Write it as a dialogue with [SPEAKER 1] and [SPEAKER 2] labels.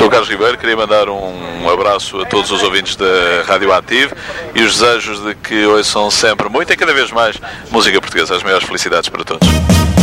[SPEAKER 1] Sou o Carlos Ribeiro, queria mandar um abraço a todos os ouvintes da Rádio Ativo e os desejos de que ouçam sempre muito e cada vez mais música portuguesa. As maiores felicidades para todos.